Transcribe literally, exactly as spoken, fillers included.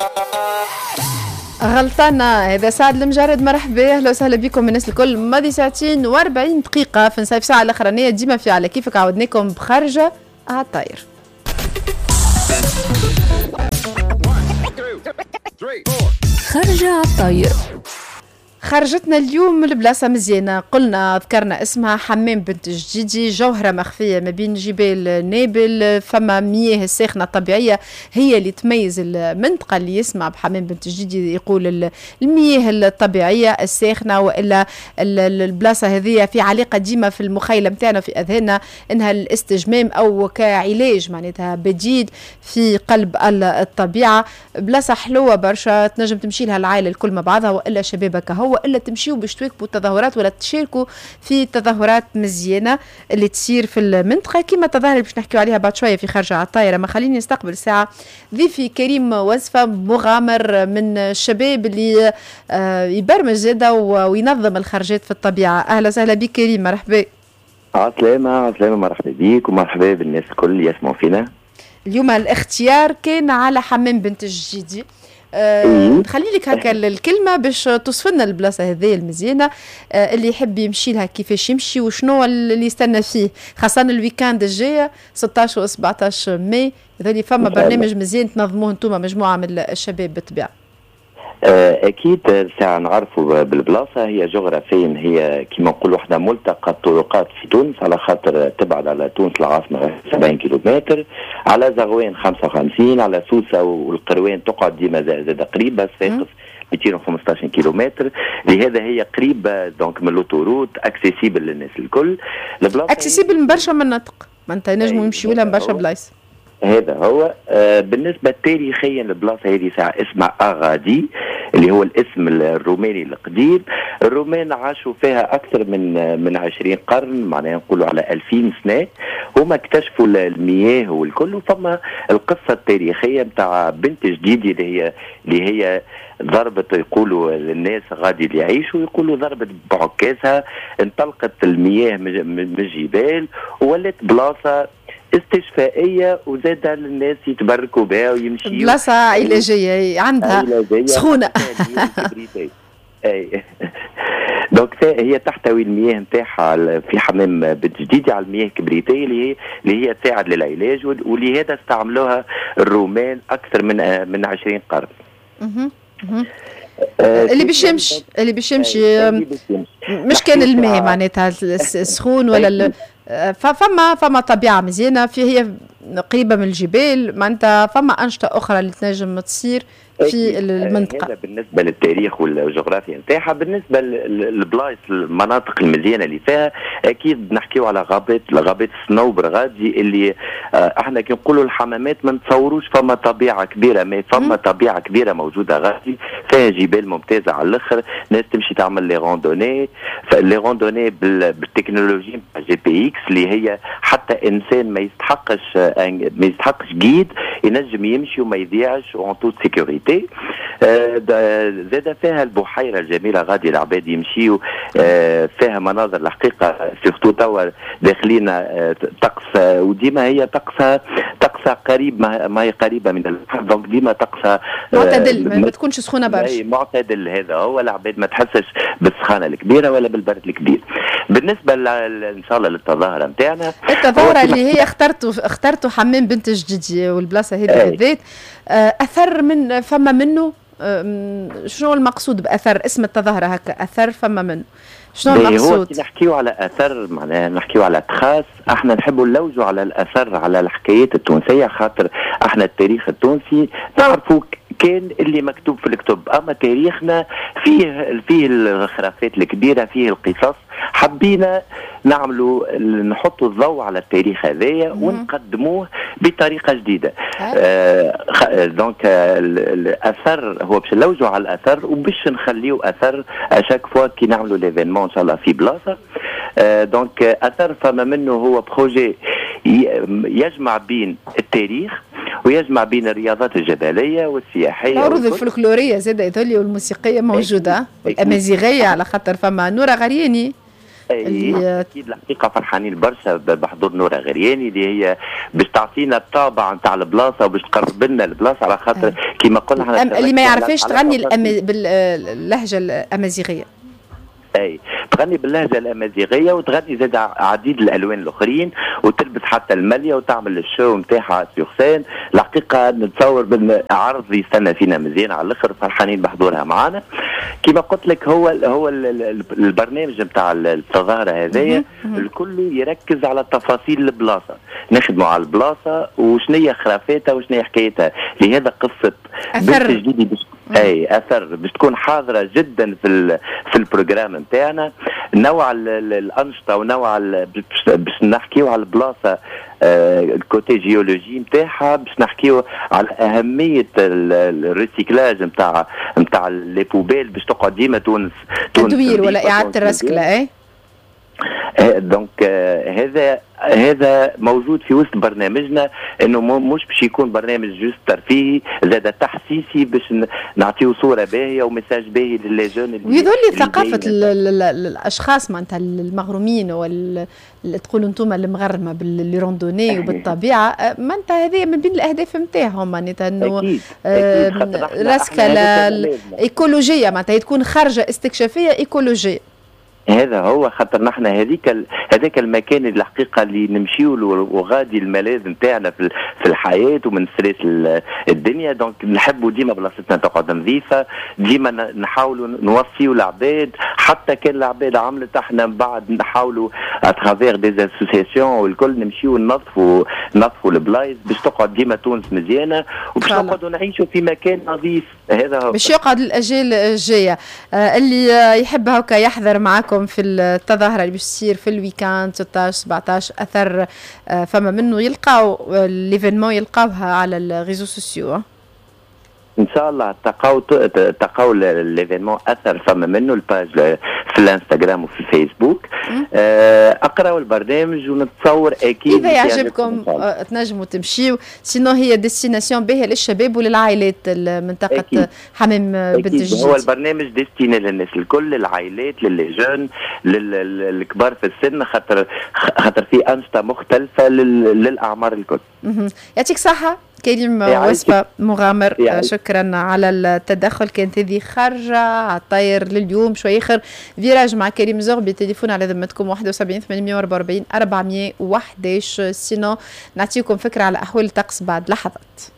غلطانة. هذا سعد المجرد، مرحبا، اهلا وسهلا بكم الناس الكل. ماضي ساعتين واربعين دقيقة في نصيف ساعة الاخرانية ديما في على كيفك، عودناكم بخرجة عالطاير. خرجة عالطاير. خرجتنا اليوم لبلاصة مزيانة، قلنا ذكرنا اسمها حمام بنت جديدي، جوهرة مخفية ما بين جبال نابل، فما مياه الساخنة الطبيعية هي اللي تميز المنطقة اللي يسمع بحمام بنت جديدي يقول المياه الطبيعية الساخنة. وإلا البلاصة هذه في علاقة ديما في المخيلة متاعنا في أذهاننا إنها الاستجمام أو كعلاج معناتها بديل في قلب الطبيعة. بلاصة حلوة برشا، تنجم تمشي لها العائلة الكل مع بعضها، وإلا شبابك هو إلا تمشيوا باش تواكبوا التظاهرات ولا تشاركوا في تظاهرات مزيانة اللي تصير في المنطقة كما التظاهر اللي باش نحكيوا عليها بعد شوية في خرجة عالطايرة. ما خليني نستقبل الساعة ضيفي كريم وزفة، مغامر من الشباب اللي آه يبرمج زاده وينظم الخرجات في الطبيعة. أهلا وسهلا بك كريم، مرحبا. عسلامة عسلامة، مرحبا بيك ومرحبا بالناس الكل اللي يسمعوا فينا. اليوم الاختيار كان على حمام بنت الجديدي. أه خلي لك هكا الكلمة باش توصفنا البلاصة هذه المزيانة، أه اللي يحب يمشي لها كيفاش يمشي وشنو اللي يستنى فيه، خاصة الويكاند الجاية ستة عشر و سبعة عشر ماي. هذولي فما برنامج مزيان تنظموه انتوما مجموعة من الشباب بالطبيعة. اكيد ساعة نعرفوا بالبلاصه، هي جغرافيا هي كما نقولوا احنا ملتقى الطرقات في تونس، على خاطر تبعد على تونس العاصمه سبعين كيلومتر، على زغوان خمسة وخمسين، على سوسه والقروان تقعد ديما زاد قريب، بس ساقف مئتين وخمسطاش كيلومتر، لهذا هي قريبه دونك من لوتوروت، اكسيسيبل للناس الكل. البلاصه اكسيسيبل من برشا مناطق، ما انت نجموا يمشيوا لها من برشا بلايص. هذا هو. آه بالنسبة تاريخيا البلاصة هذه ساعة اسمها أغادي، اللي هو الاسم الروماني القديم. الرومان عاشوا فيها أكثر من من عشرين قرن، معناها نقولوا على ألفين سنة، هما اكتشفوا المياه والكل. وفما القصة التاريخية متاع بنت جديدة اللي هي اللي هي ضربت، يقولوا الناس غادي اللي يعيشوا يقولوا ضربت بعكازها، انطلقت المياه من الجبال وولت بلاصة استشفائيه، وزاد الناس يتبركوا بها ويمشيوا. بلاصه علاجيه عندها علاجية سخونه. اي دونك هي تحتوي المياه نتاعها في حمام بنت جديدة على المياه الكبريتيه اللي هي اللي هي تساعد للعلاج، ولهذا استعملوها الرومان اكثر من من عشرين قرن. اها اها اللي باش يمشي اللي باش يمشي مش كان الماء معناتها السخون ولا فما فما طبيعه مزيانه في، هي قريبه من الجبال، معناتها فما انشطه اخرى اللي تنجم تصير في المنطقه. هذا بالنسبه للتاريخ والجغرافيا نتاعها. بالنسبه للبلايص المناطق المزيانه اللي فيها، اكيد نحكيو على غابات غابات الصنوبر غادي، اللي احنا كي نقولوا الحمامات ما نتصوروش فما طبيعه كبيره، ما فما طبيعه كبيره موجوده غادي، فيها جبال ممتازه على الاخر، ناس تمشي تعمل لي روندوني، لي روندوني بالتكنولوجيا بتاع جي بي اكس، اللي هي حتى انسان ما يستحقش ما يستحقش جيد ينجم يمشي وما يضيعش اون توت سيكوريتي. زاد فيها البحيره الجميله غادي العباد يمشيوا، فيها مناظر الحقيقه سيرتو توا داخلين طقس، وديما هي طقسها طقسها قريب، ما هي قريبه من البحر، دونك ديما طقسها معتدل، ما تكونش سخونه برشا. معتدل، هذا هو، العباد ما تحسش بالسخانه الكبيره ولا بالبرد الكبير. بالنسبه ان شاء الله للتظاهره نتاعنا، التظاهره اللي هي اخترتوا اخترتوا حمام بنت جديدي والبلاصه هذه بالذات، اثر من فما منه، شنو المقصود باثر اسم التظاهره هكا؟ اثر فما منه شنو المقصود؟ هو نحكيو على اثر، معناها نحكيو على تخاص، احنا نحبوا نلوجوا على الاثر، على الحكايات التونسيه، خاطر احنا التاريخ التونسي نعرفوا كان اللي مكتوب في الكتب، اما تاريخنا فيه فيه الخرافات الكبيره، فيه القصص، حبينا نعملوا نحطوا الضوء على التاريخ هذايا ونقدموه بطريقه جديده. آه دونك الاثر هو باش نلوجوا على الاثر، وباش نخليو اثر اشاك فوا كي نعملوا ليفينمون ان شاء الله في بلاصه. آه دونك اثر فما منه هو بروجي يجمع بين التاريخ ويجمع بين الرياضات الجبليه والسياحيه، العروض الفلكلوريه زاده هذولي والموسيقيه موجوده، والامازيغيه على خاطر فما نوره غرياني اللي اكيد الحقيقه فرحانين برشا بحضور نورا غرياني اللي هي باش تعطينا الطابع نتاع البلاصه وباش تقرب لنا البلاصه على خاطر كيما قلنا اللي ما يعرفش تغني باللهجه الامازيغيه. اي تغني باللهجه الامازيغيه وتغني زاد عديد الالوان الاخرين وتلبس حتى الماليه وتعمل الشو نتاعها سيغسان. الحقيقه نتصور بالعرض يستنى فينا مزيان على الاخر فرحانين بحضورها معنا. كما قلت لك هو هو البرنامج نتاع التظاهره هذايا الكل يركز على تفاصيل البلاصه، نخدموا على البلاصه وشنية خرافاتها وشنية حكايتها. لهذا قصه بنت جديدي اي اثر باش تكون حاضره جدا في في البروجرام نتاعنا. نوع الانشطه ونوع باش نحكيو على البلاصه آه الكوتي جيولوجي نتاعها، باش نحكيو على اهميه الريسيكلاج نتاع نتاع لي بوبيل باش تقعد ديما تونس تدوير ولا اعاده الرسكله. اي دونك آه هذا هذا موجود في وسط برنامجنا، انه مش باش يكون برنامج جوست ترفيهي، زاد تحسيسي باش نعطيو صوره باهيه ومساج باهي للجون. ويظل ثقافه الاشخاص معناتها المغرومين وال تقولوا انتم المغرمه بالروندوني وبالطبيعه معناتها هذه من بين الاهداف نتاعهم معناتها انه رسكله الايكولوجيه معناتها تكون خارجه استكشافيه ايكولوجيه. هذا هو خاطر نحن هذيك هذاك المكان اللي الحقيقه اللي نمشيو له وغادي الملاذ نتاعنا في في الحياه ومن ستريس الدنيا. دونك نحبوا ديما بلاصتنا تقعد نظيفه، ديما نحاولوا نوصيوا العباد حتى كان العباد عملت احنا من بعد نحاولوا اترافير دي اسوسياسيون والكل نمشيو ننظفوا ننظفوا البلايص باش تقعد ديما تونس مزيانه وباش نقعدوا نعيشوا في مكان نظيف. هذا هو باش يقعد الاجيال الجايه. آه اللي يحب هكا يحضر معكم في التظاهره اللي باش تصير في الويكاند ستة عشر سبعة عشر اثر آه فما منه يلقاو ليفينمون يلقاوها على الريزو سوسيو. ان شاء الله تلقاو تلقاو ليفينمون اثر فما منه الباج في الانستغرام وفي الفيسبوك. اقراوا البرنامج ونتصور اكيد اذا يعجبكم تنجموا تمشيو. سينو هي ديستيناسيون باهيه للشباب وللعائلات المنطقه أكيد. حمام بنت الجديد. هو البرنامج ديستيني للناس الكل، للعائلات للجون للكبار في السن، خاطر خاطر في انشطه مختلفه للاعمار الكل. يعطيك صحه كريم وصفة مغامر. شكرا على التدخل. كانت هذه خارجة على الطاير لليوم شوي اخر فيراج مع كريم زغبي. تليفون على ذمتكم واحد وسبعين ثمانمائة وأربعة وأربعين أربعمائة وأحد عشر. سينو نعطيكم فكرة على أحوال الطقس بعد لحظات.